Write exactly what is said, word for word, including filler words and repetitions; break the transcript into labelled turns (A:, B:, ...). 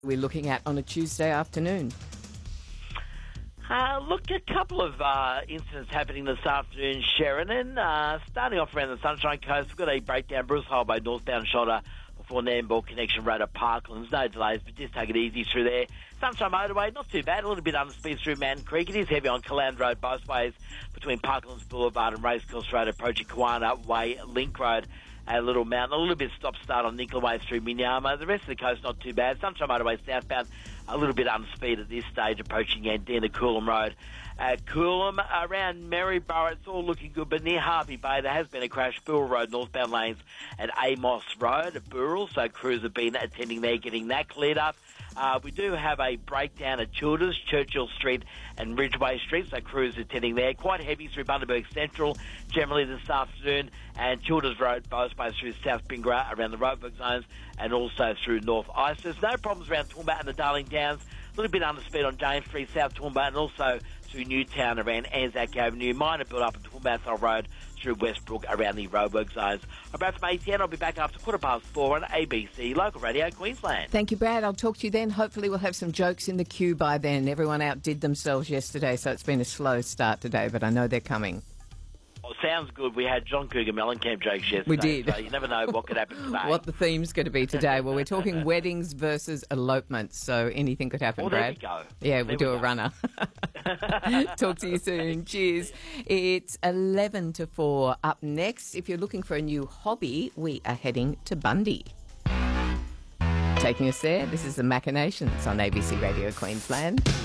A: we're looking at on a Tuesday afternoon?
B: Uh, look, a couple of uh, incidents happening this afternoon, Sheridan. Uh, starting off around the Sunshine Coast, we've got a breakdown, Bruce Highway, northbound shoulder before Nambour Connection Road at Parklands. No delays, but just take it easy through there. Sunshine Motorway, not too bad. A little bit under speed through Mountain Creek. It is heavy on Caland Road both ways between Parklands Boulevard and Racecourse Road, approaching Kiwana Way Link Road. A little mountain, a little bit stop-start on Nicola Way through Minyama. The rest of the coast, not too bad. Sunshine Motorway southbound, a little bit under speed at this stage, approaching Yandina Coolum Road. Uh, Coolum, around Maryborough, it's all looking good, but near Harvey Bay, there has been a crash. Burrell Road, northbound lanes at Amos Road at Burrell, so crews have been attending there, getting that cleared up. Uh, we do have a breakdown at Childers, Churchill Street and Ridgeway Street, so crews attending there. Quite heavy through Bundaberg Central, generally this afternoon, and Childers Road, both ways through South Bingara, around the Roebuck zones, and also through North Isis. No problems around Toowoomba and the Darling Downs. A little bit under speed on James Street, South Toowoomba, and also through Newtown around Anzac Avenue. Minor build up at Toowoomba Road through Westbrook around the Roebuck zones. I'm Brad from A T N. I'll be back after quarter past four on A B C Local Radio Queensland.
A: Thank you, Brad. I'll talk to you then. Hopefully we'll have some jokes in the queue by then. Everyone outdid themselves yesterday, so it's been a slow start today, but I know they're coming.
B: Oh, sounds good. We had John Cougar Mellencamp jokes yesterday.
A: We did.
B: So you never know what could happen today.
A: What the theme's going to be today. Well, we're talking weddings versus elopements, so anything could happen,
B: well,
A: Brad.
B: There we go.
A: Yeah, we'll
B: there
A: do
B: we
A: a
B: go.
A: runner. Talk to you soon. Cheers. It's eleven to four. Up next, if you're looking for a new hobby, we are heading to Bundy. Taking us there, this is The Machinations on A B C Radio Queensland.